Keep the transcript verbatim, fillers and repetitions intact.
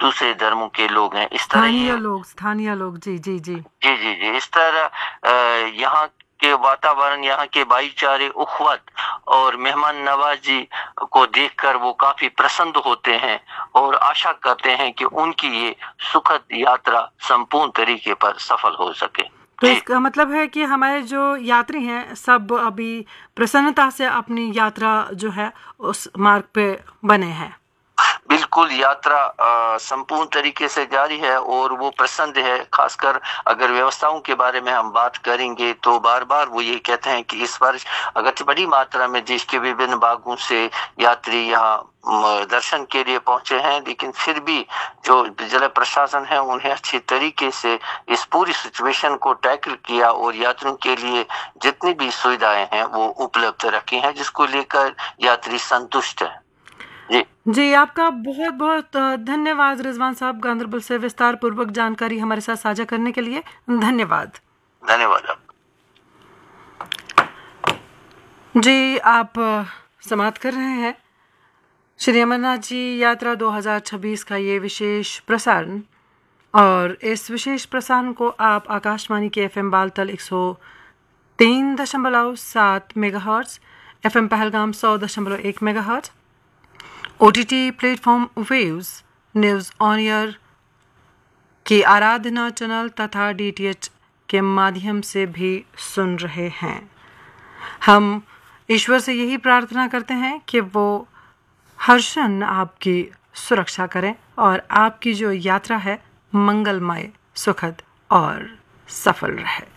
दूसरे धर्मों के लोग हैं। इस तरह स्थानीय ये लोग स्थानीय लोग जी जी जी जी जी जी इस तरह यहाँ के वातावरण, यहाँ के भाईचारे, उखवत और मेहमान नवाजी को देखकर वो काफी प्रसन्न होते हैं और आशा करते हैं कि उनकी ये सुखद यात्रा संपूर्ण तरीके पर सफल हो सके। तो इसका मतलब है कि हमारे जो यात्री हैं सब अभी प्रसन्नता से अपनी यात्रा जो है उस मार्ग पे बने हैं। बिल्कुल, यात्रा संपूर्ण तरीके से जारी है और वो प्रसन्न है। खासकर अगर व्यवस्थाओं के बारे में हम बात करेंगे तो बार बार वो ये कहते हैं कि इस वर्ष अगरचे बड़ी मात्रा में देश के विभिन्न भागों से यात्री यहाँ दर्शन के लिए पहुंचे हैं, लेकिन फिर भी जो जिला प्रशासन है उन्हें अच्छी तरीके से इस पूरी सिचुएशन को टैकल किया और यात्रियों के लिए जितनी भी सुविधाएं हैं वो उपलब्ध रखी हैं, जिसको लेकर यात्री संतुष्ट है। जी जी आपका बहुत बहुत धन्यवाद रिजवान साहब, गांधरबल से विस्तार पूर्वक जानकारी हमारे साथ साझा करने के लिए धन्यवाद। धन्यवाद आप। जी आप समाप्त कर रहे हैं श्री अमरनाथ जी यात्रा दो हज़ार छब्बीस का ये विशेष प्रसारण, और इस विशेष प्रसारण को आप आकाशवाणी के एफ एम बालतल एक सौ तीन दशमलव सात मेगाहर्ट्ज, एफ एम पहलगाम सौ दशमलव एक megahertz, O T T platform waves, news on air की आराधना चैनल तथा डी टी एच के माध्यम से भी सुन रहे हैं। हम ईश्वर से यही प्रार्थना करते हैं कि वो हर क्षण आपकी सुरक्षा करें और आपकी जो यात्रा है मंगलमय, सुखद और सफल रहे।